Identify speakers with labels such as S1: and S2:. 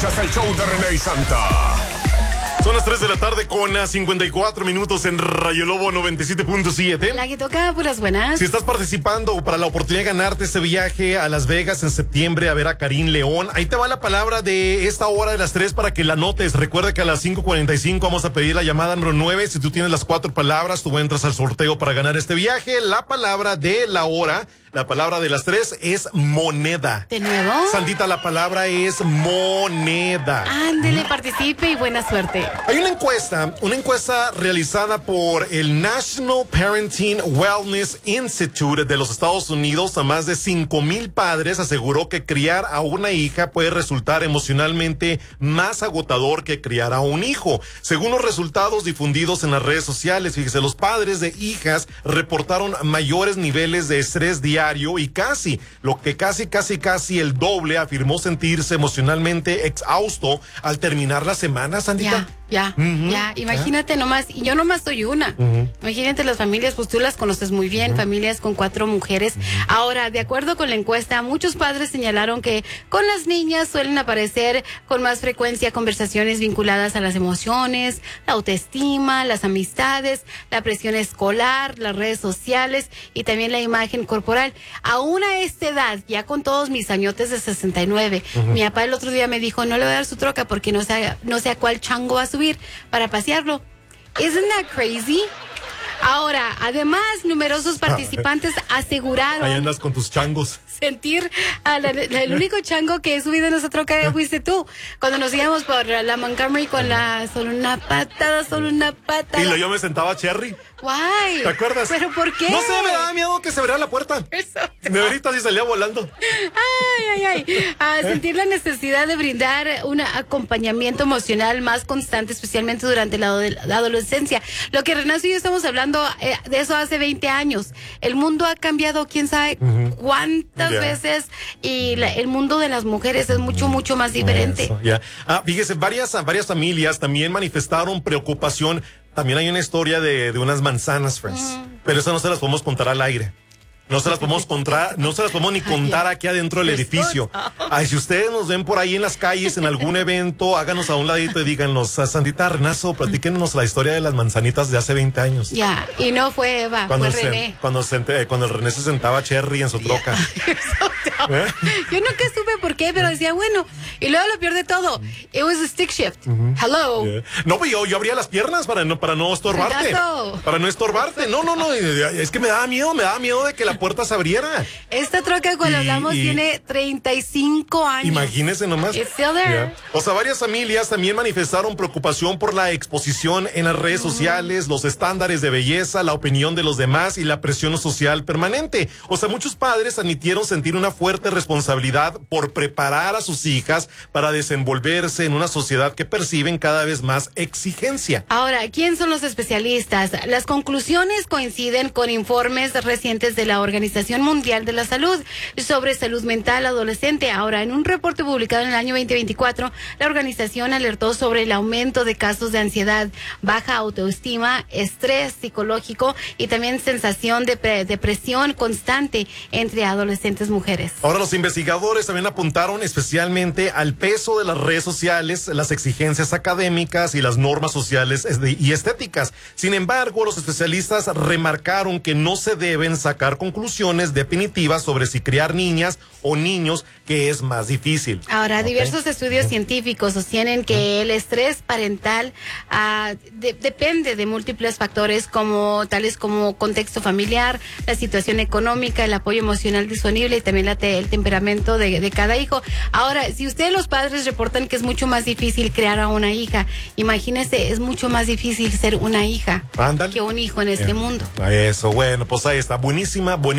S1: Escuchas el show de René y Santa.
S2: Son las 3 de la tarde con 54 minutos en Rayo Lobo 97.7.
S3: La que toca puras buenas.
S2: Si estás participando para la oportunidad de ganarte este viaje a Las Vegas en septiembre a ver a Karim León, ahí te va la palabra de esta hora de las 3 para que la notes. Recuerda que a las 5:45 vamos a pedir la llamada número 9. Si tú tienes las 4 palabras, tú entras al sorteo para ganar este viaje. La palabra de la hora, la palabra de las 3 es moneda.
S3: ¿De nuevo?
S2: Sandita, la palabra es moneda.
S3: Ándele, participe y buena suerte.
S2: Hay una encuesta realizada por el National Parenting Wellness Institute de los Estados Unidos. A más de 5,000 padres aseguró que criar a una hija puede resultar emocionalmente más agotador que criar a un hijo. Según los resultados difundidos en las redes sociales, fíjese, los padres de hijas reportaron mayores niveles de estrés diario y casi el doble afirmó sentirse emocionalmente exhausto al terminar la semana, Sandita.
S3: Ya. Imagínate nomás, y yo nomás soy una. Imagínate las familias, pues tú las conoces muy bien, familias con 4 mujeres. Ahora, de acuerdo con la encuesta, muchos padres señalaron que con las niñas suelen aparecer con más frecuencia conversaciones vinculadas a las emociones, la autoestima, las amistades, la presión escolar, las redes sociales y también la imagen corporal. Aún a esta edad, ya con todos mis añotes de 69, mi papá el otro día me dijo, no le voy a dar su troca porque no sé a cuál chango va a subir para pasearlo. Isn't that crazy? Ahora, además, numerosos participantes aseguraron...
S2: Ahí andas con tus changos.
S3: Sentir el único chango que he subido en esa troca fuiste tú. Cuando nos íbamos por la Montgomery con solo una patada.
S2: Y yo me sentaba Cherry.
S3: Guay.
S2: ¿Te acuerdas?
S3: ¿Pero por qué?
S2: No sé, me daba miedo que se abriera la puerta. De verita sí salía volando.
S3: Ay. A sentir la necesidad de brindar un acompañamiento emocional más constante, especialmente durante la adolescencia. Lo que Renato y yo estamos hablando de eso hace 20 años. El mundo ha cambiado, quién sabe cuántas veces, y el mundo de las mujeres es mucho más diferente.
S2: Fíjese, varias familias también manifestaron preocupación. También hay una historia de unas manzanas, friends. Pero eso no se las podemos contar al aire. No se las podemos ni contar aquí adentro del edificio. Ay, si ustedes nos ven por ahí en las calles, en algún evento, háganos a un ladito y díganos, Sandita, Renazo, platíquenos la historia de las manzanitas de hace 20 años.
S3: Y no fue Eva, fue René.
S2: Cuando el René se sentaba Cherry en su troca.
S3: Yo nunca supe por qué, pero decía, bueno. Y luego lo peor de todo, it was a stick shift. Hello.
S2: No, pues yo abría las piernas para no estorbarte. Para no estorbarte. No. Es que me daba miedo de que la puerta se abriera.
S3: Esta troca, cuando hablamos, tiene 35 años.
S2: Imagínese nomás.
S3: It's still there.
S2: O sea, varias familias también manifestaron preocupación por la exposición en las redes sociales, los estándares de belleza, la opinión de los demás y la presión social permanente. O sea, muchos padres admitieron sentir una fuerte responsabilidad por preparar a sus hijas para desenvolverse en una sociedad que perciben cada vez más exigencia.
S3: Ahora, ¿quién son los especialistas? Las conclusiones coinciden con informes recientes de la Organización Mundial de la Salud sobre salud mental adolescente. Ahora, en un reporte publicado en el año 2024, la organización alertó sobre el aumento de casos de ansiedad, baja autoestima, estrés psicológico y también sensación de depresión constante entre adolescentes mujeres.
S2: Ahora, los investigadores también apuntaron especialmente al peso de las redes sociales, las exigencias académicas y las normas sociales y estéticas. Sin embargo, los especialistas remarcaron que no se deben sacar conclusiones definitivas sobre si criar niñas o niños, que es más difícil.
S3: Ahora, diversos estudios científicos sostienen que el estrés parental depende de múltiples factores tales como contexto familiar, la situación económica, el apoyo emocional disponible y también el temperamento de cada hijo. Ahora, si ustedes los padres reportan que es mucho más difícil crear a una hija, imagínense, es mucho más difícil ser una hija que un hijo en este mundo.
S2: Eso, bueno, pues ahí está, buenísima.